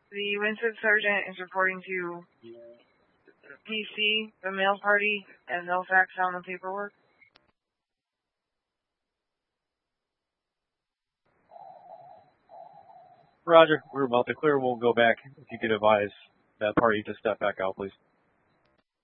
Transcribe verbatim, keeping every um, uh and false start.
The Winston Sergeant is reporting to P C, the mail party, and no facts on the paperwork. Roger, we're about to clear. We'll go back. If you could advise that party to step back out, please.